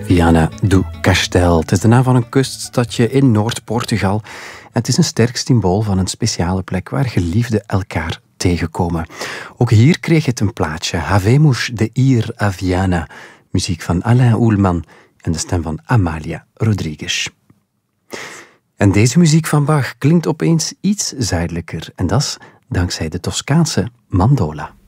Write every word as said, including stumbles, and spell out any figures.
Viana do Castelo. Het is de naam van een kuststadje in Noord-Portugal. En het is een sterk symbool van een speciale plek waar geliefden elkaar tegenkomen. Ook hier kreeg het een plaatje. Havemos de ir a Viana. Muziek van Alain Oelman en de stem van Amália Rodrigues. En deze muziek van Bach klinkt opeens iets zuidelijker. En dat is dankzij de Toscaanse mandola.